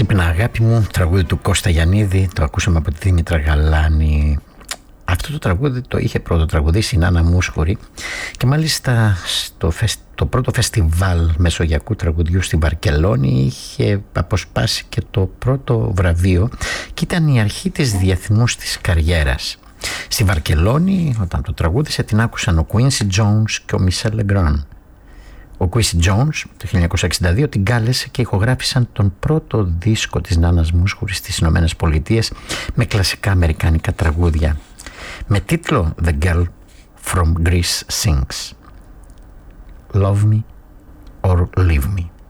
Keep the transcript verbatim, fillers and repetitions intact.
Ξύπνα αγάπη μου, τραγούδι του Κώστα Γιαννίδη, το ακούσαμε από τη Δήμητρα Γαλάνη. Αυτό το τραγούδι το είχε πρώτο τραγουδήσει η Νάνα Μούσχουρη και μάλιστα στο φεσ... το πρώτο φεστιβάλ μεσογειακού τραγουδιού στη Βαρκελόνη είχε αποσπάσει και το πρώτο βραβείο και ήταν η αρχή της διεθνούς της καριέρας. Στη Βαρκελόνη, όταν το τραγούδισε, την άκουσαν ο Quincy Jones και ο Michel Legrand. Ο Quincy Jones το χίλια εννιακόσια εξήντα δύο την κάλεσε και ηχογράφησαν τον πρώτο δίσκο της Νάνας Μούσχουρης στις Ηνωμένες Πολιτείες με κλασικά αμερικάνικα τραγούδια με τίτλο The Girl from Greece Sings. Love me or leave me.